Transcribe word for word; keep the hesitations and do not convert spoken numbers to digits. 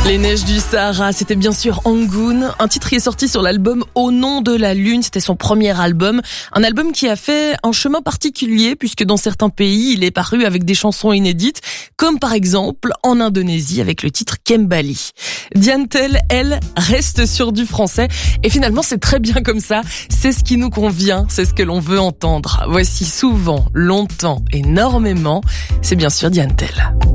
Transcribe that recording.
Les neiges du Sahara, c'était bien sûr Angoon, un titre qui est sorti sur l'album Au nom de la lune, c'était son premier album, un album qui a fait un chemin particulier puisque dans certains pays, il est paru avec des chansons inédites, comme par exemple en Indonésie avec le titre Kembali. Diane Tell, elle, reste sur du français et finalement c'est très bien comme ça, c'est ce qui nous convient, c'est ce que l'on veut entendre. Voici Souvent, longtemps, énormément, c'est bien sûr Diane Tell.